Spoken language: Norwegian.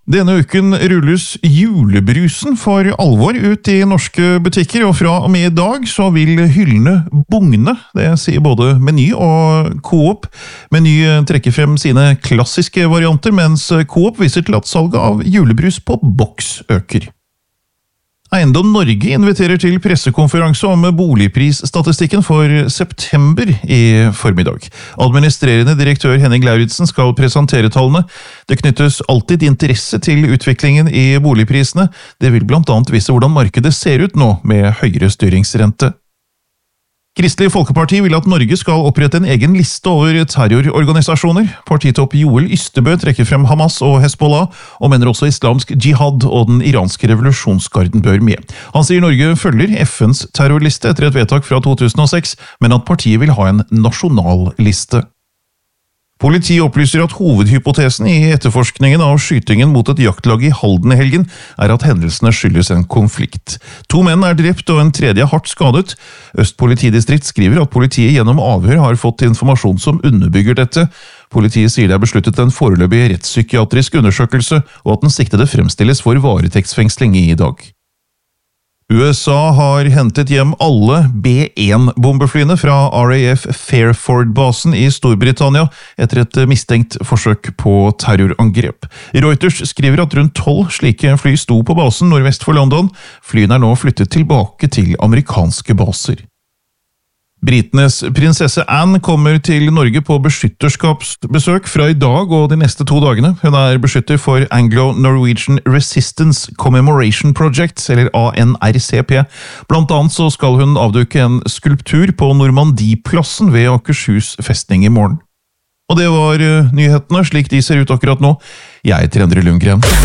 Denne uken rulles julebrusen for alvor ut i norske butikker, og fra og med i dag så vil hyllene bugne. Det sier både Meny og Coop. Meny trekker frem sine klassiske varianter, mens Coop viser til at salget av julebrus på boks øker. Eiendom Norge inviterer til pressekonferanse om boligprisstatistikken for september i formiddag. Administrerende direktør Henning Lauritsen skal presentere tallene. Det knyttes alltid interesse til utviklingen i boligprisene. Det vil blant annet vise hvordan markedet ser ut nå med høyere styringsrente. Kristelig Folkeparti vil at Norge skal opprette en egen liste over terrororganisasjoner. Partitopp Joel Ystebø trekker frem Hamas og Hezbollah, og mener også islamsk jihad og den iranske revolusjonsgarden bør med. Han sier Norge følger FNs terrorliste etter et vedtak fra 2006, men at partiet vil ha en nasjonal liste. Politiet opplyser at hovedhypotesen i etterforskningen av skytingen mot et jaktlag i Halden i helgen er at hendelsene skyldes en konflikt. 2 menn er drept og en tredje er hardt skadet. Øst politidistrikt skriver at politiet gjennom avhør har fått informasjon som underbygger dette. Politiet sier det er besluttet en foreløpig rettspsykiatrisk undersøkelse, og at den siktede fremstilles for varetektsfengsling i dag. USA har hentet hjem alle B-1-bombeflyene fra RAF Fairford-basen i Storbritannia etter et mistenkt forsøk på terrorangrep. Reuters skriver at rundt 12 slike fly sto på basen nordvest for London. Flyene er nå flyttet tilbake til amerikanske baser. Britenes prinsesse Anne kommer til Norge på beskytterskapsbesøk fra i dag og de neste 2 dagene. Hun er beskytter for Anglo-Norwegian Resistance Commemoration Project, eller ANRCP. Blant annet så skal hun avduke en skulptur på Normandieplassen ved Akershus festning i morgen. Og det var nyhetene, slik de ser ut akkurat nå. Jeg heter Endre Lundgren.